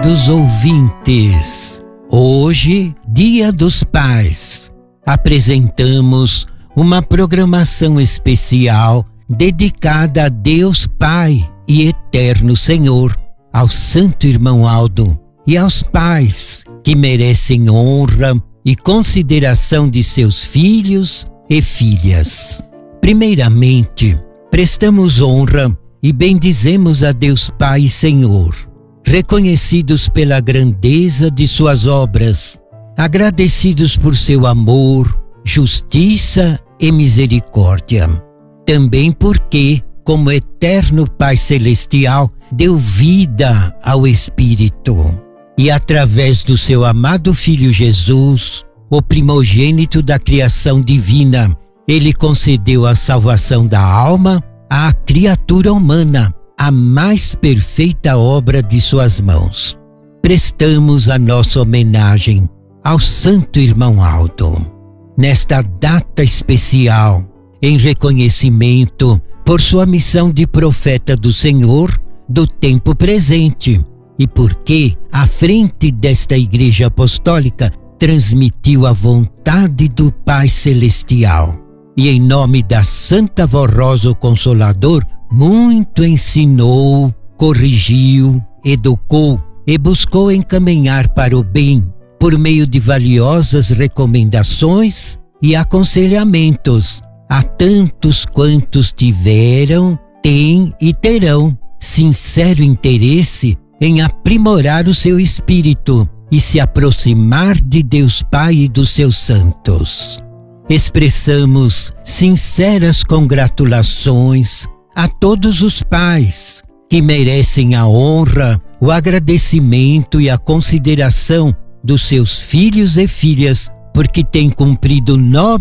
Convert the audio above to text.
Queridos ouvintes, hoje, Dia dos Pais, apresentamos uma programação especial dedicada a Deus Pai e Eterno Senhor, ao Santo Irmão Aldo e aos pais que merecem honra e consideração de seus filhos e filhas. Primeiramente, prestamos honra e bendizemos a Deus Pai e Senhor, reconhecidos pela grandeza de suas obras, agradecidos por seu amor, justiça e misericórdia. Também porque, como eterno Pai Celestial, deu vida ao Espírito. E através do seu amado Filho Jesus, o primogênito da criação divina, ele concedeu a salvação da alma à criatura humana, a mais perfeita obra de suas mãos. Prestamos a nossa homenagem ao Santo Irmão Aldo, nesta data especial, em reconhecimento por sua missão de profeta do Senhor do tempo presente e porque, à frente desta Igreja Apostólica, transmitiu a vontade do Pai Celestial. E em nome da Santa Vó Rosa, o Consolador, muito ensinou, corrigiu, educou e buscou encaminhar para o bem por meio de valiosas recomendações e aconselhamentos a tantos quantos tiveram, têm e terão sincero interesse em aprimorar o seu espírito e se aproximar de Deus Pai e dos seus santos. Expressamos sinceras congratulações a todos os pais que merecem a honra, o agradecimento e a consideração dos seus filhos e filhas, porque têm cumprido nobre